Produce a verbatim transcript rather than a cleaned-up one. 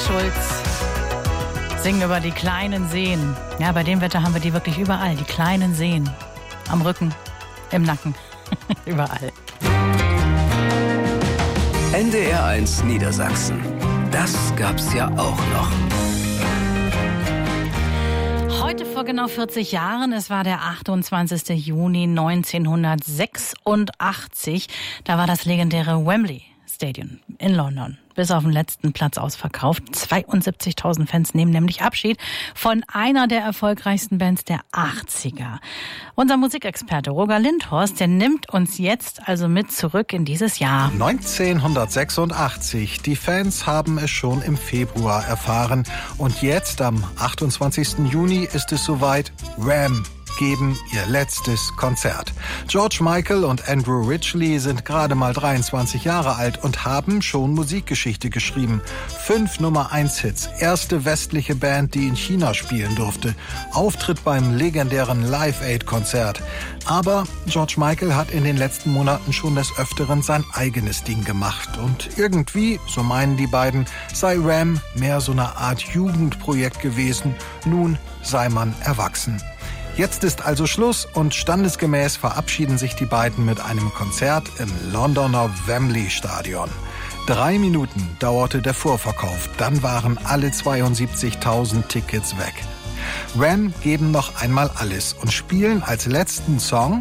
Schulz singen über die kleinen Seen. Ja, bei dem Wetter haben wir die wirklich überall. Die kleinen Seen. Am Rücken, im Nacken, überall. N D R eins Niedersachsen. Das gab's ja auch noch. Heute vor genau vierzig Jahren, es war der achtundzwanzigster Juni neunzehnhundertsechsundachtzig, da war das legendäre Wembley Stadium in London bis auf den letzten Platz ausverkauft. zweiundsiebzigtausend Fans nehmen nämlich Abschied von einer der erfolgreichsten Bands der achtziger. Unser Musikexperte Roger Lindhorst, der nimmt uns jetzt also mit zurück in dieses Jahr. neunzehnhundertsechsundachtzig. Die Fans haben es schon im Februar erfahren. Und jetzt, am achtundzwanzigsten Juni, ist es soweit. Wham! Geben ihr letztes Konzert. George Michael und Andrew Ridgeley sind gerade mal dreiundzwanzig Jahre alt und haben schon Musikgeschichte geschrieben. Fünf Nummer eins Hits, erste westliche Band, die in China spielen durfte. Auftritt beim legendären Live Aid Konzert. Aber George Michael hat in den letzten Monaten schon des Öfteren sein eigenes Ding gemacht. Und irgendwie, so meinen die beiden, sei Wham! Mehr so eine Art Jugendprojekt gewesen. Nun sei man erwachsen. Jetzt ist also Schluss und standesgemäß verabschieden sich die beiden mit einem Konzert im Londoner Wembley Stadion. Drei Minuten dauerte der Vorverkauf, dann waren alle zweiundsiebzigtausend Tickets weg. Wham! Geben noch einmal alles und spielen als letzten Song